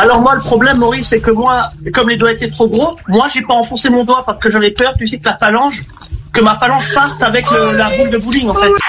Alors moi, le problème, Maurice, c'est que moi, comme les doigts étaient trop gros, moi, j'ai pas enfoncé mon doigt parce que j'avais peur, tu sais, que ma phalange parte avec la boule de bowling, en fait.